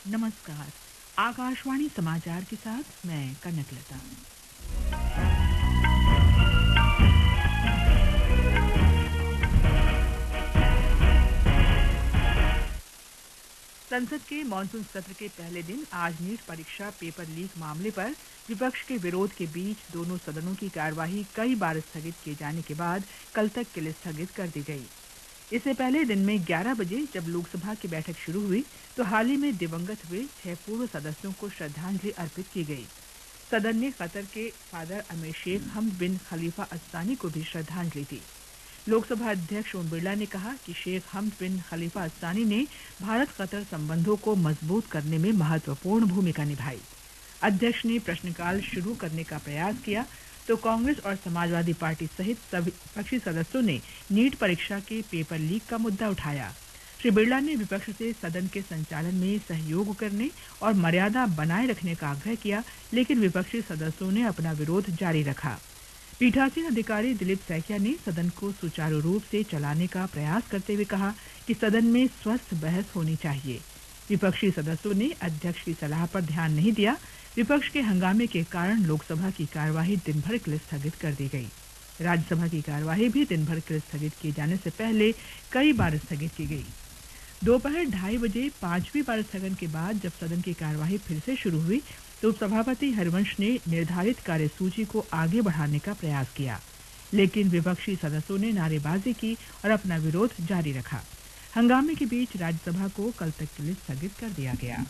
नमस्कार। आकाशवाणी समाचार के साथ मैं कनकलता। संसद के मानसून सत्र के पहले दिन आज नीट परीक्षा पेपर लीक मामले पर विपक्ष के विरोध के बीच दोनों सदनों की कार्यवाही कई बार स्थगित किए जाने के बाद कल तक के लिए स्थगित कर दी गई। इससे पहले दिन में 11 बजे जब लोकसभा की बैठक शुरू हुई तो हाल ही में दिवंगत हुए 6 पूर्व सदस्यों को श्रद्धांजलि अर्पित की गई। सदन ने कतर के फादर अमीर शेख हमद बिन खलीफा अस्तानी को भी श्रद्धांजलि दी। लोकसभा अध्यक्ष ओम बिरला ने कहा कि शेख हमद बिन खलीफा अस्तानी ने भारत कतर संबंधों को मजबूत करने में महत्वपूर्ण भूमिका निभाई। अध्यक्ष ने प्रश्नकाल शुरू करने का प्रयास किया तो कांग्रेस और समाजवादी पार्टी सहित सभी विपक्षी सदस्यों ने नीट परीक्षा के पेपर लीक का मुद्दा उठाया। श्री बिरला ने विपक्ष से सदन के संचालन में सहयोग करने और मर्यादा बनाए रखने का आग्रह किया, लेकिन विपक्षी सदस्यों ने अपना विरोध जारी रखा। पीठासीन अधिकारी दिलीप सैकिया ने सदन को सुचारू रूप से चलाने का प्रयास करते हुए कहा कि सदन में स्वस्थ बहस होनी चाहिए। विपक्षी सदस्यों ने अध्यक्ष की सलाह पर ध्यान नहीं दिया। विपक्ष के हंगामे के कारण लोकसभा की कार्यवाही दिन भर के लिए स्थगित कर दी गई। राज्यसभा की कार्यवाही भी दिन भर के लिए स्थगित किए जाने से पहले कई बार स्थगित की गई। दोपहर 2:30 बजे 5वीं बार स्थगन के बाद जब सदन की कार्यवाही फिर से शुरू हुई तो उपसभापति हरिवंश ने निर्धारित कार्यसूची को आगे बढ़ाने का प्रयास किया, लेकिन विपक्षी सदस्यों ने नारेबाजी की और अपना विरोध जारी रखा। हंगामे के बीच राज्यसभा को कल तक के लिए स्थगित कर दिया गया।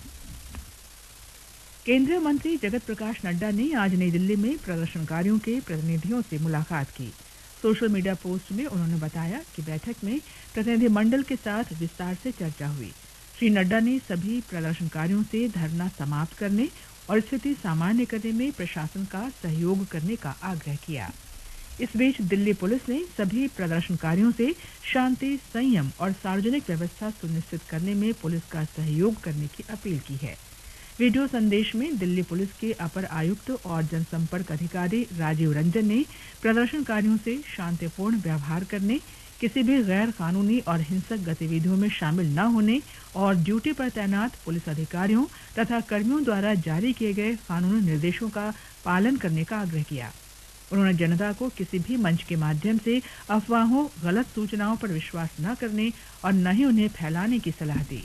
केंद्रीय मंत्री जगत प्रकाश नड्डा ने आज नई दिल्ली में प्रदर्शनकारियों के प्रतिनिधियों से मुलाकात की। सोशल मीडिया पोस्ट में उन्होंने बताया कि बैठक में प्रतिनिधिमंडल के साथ विस्तार से चर्चा हुई। श्री नड्डा ने सभी प्रदर्शनकारियों से धरना समाप्त करने और स्थिति सामान्य करने में प्रशासन का सहयोग करने का आग्रह किया। इस बीच दिल्ली पुलिस ने सभी प्रदर्शनकारियों से शांति, संयम और सार्वजनिक व्यवस्था सुनिश्चित करने में पुलिस का सहयोग करने की अपील की है। वीडियो संदेश में दिल्ली पुलिस के अपर आयुक्त और जनसंपर्क अधिकारी राजीव रंजन ने प्रदर्शनकारियों से शांतिपूर्ण व्यवहार करने, किसी भी गैर कानूनी और हिंसक गतिविधियों में शामिल न होने और ड्यूटी पर तैनात पुलिस अधिकारियों तथा कर्मियों द्वारा जारी किए गए कानूनी निर्देशों का पालन करने का आग्रह किया। उन्होंने जनता को किसी भी मंच के माध्यम से अफवाहों, गलत सूचनाओं पर विश्वास न करने और न ही उन्हें फैलाने की सलाह दी।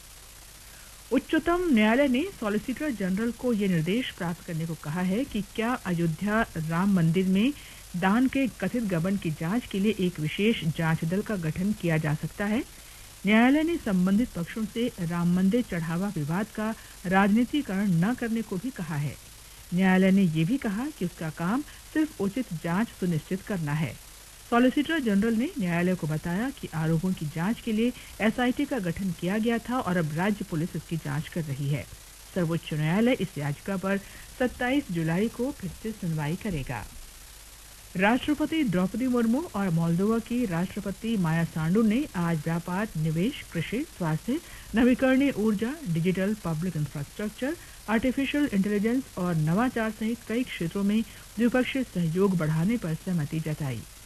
उच्चतम न्यायालय ने सॉलिसिटर जनरल को ये निर्देश प्राप्त करने को कहा है कि क्या अयोध्या राम मंदिर में दान के कथित गबन की जांच के लिए एक विशेष जांच दल का गठन किया जा सकता है। न्यायालय ने संबंधित पक्षों से राम मंदिर चढ़ावा विवाद का राजनीतिकरण न करने को भी कहा है। न्यायालय ने यह भी कहा कि उसका काम सिर्फ उचित जांच सुनिश्चित करना है। सॉलिसिटर जनरल ने न्यायालय को बताया कि आरोपों की जांच के लिए एसआईटी का गठन किया गया था और अब राज्य पुलिस इसकी जांच कर रही है। सर्वोच्च न्यायालय इस याचिका पर 27 जुलाई को फिर से सुनवाई करेगा। राष्ट्रपति द्रौपदी मुर्मू और मोल्दोवा की राष्ट्रपति माया सांडू ने आज व्यापार, निवेश, कृषि, स्वास्थ्य, नवीकरणीय ऊर्जा, digital public infrastructure, artificial intelligence और नवाचार सहित कई क्षेत्रों में द्विपक्षीय सहयोग बढ़ाने पर सहमति जताई।